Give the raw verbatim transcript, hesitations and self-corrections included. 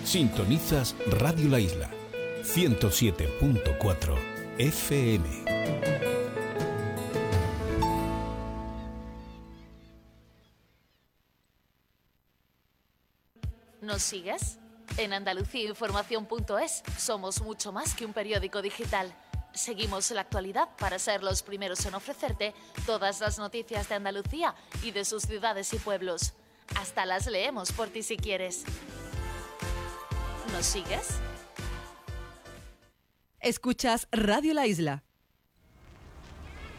Sintonizas Radio La Isla, ciento siete punto cuatro F M. ¿Nos sigues? En Andalucía Información punto es somos mucho más que un periódico digital. Seguimos la actualidad para ser los primeros en ofrecerte todas las noticias de Andalucía y de sus ciudades y pueblos. Hasta las leemos por ti si quieres. ¿Nos sigues? Escuchas Radio La Isla,